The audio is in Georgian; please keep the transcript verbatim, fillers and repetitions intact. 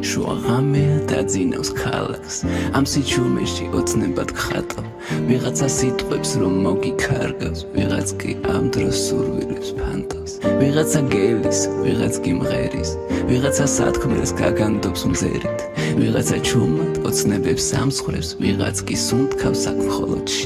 შუა ღამეა დაძინავს ქალაქს ამ სიჩუმეში ოცნებად გხატავ ვიღაცა სიტყვებს რომ მოგიქარგავს ვიღაც კი ამ დროს სურვილებს ფანტავს ვიღაცა გელის ვიღაც კი მღერის ვიღაცა სათქმელს გაგანდობს მზერით ვიღაცა ჩუმად ოცნებებს ამსხრევს ვიღაც კი სუნთქავს აქ მხოლოდ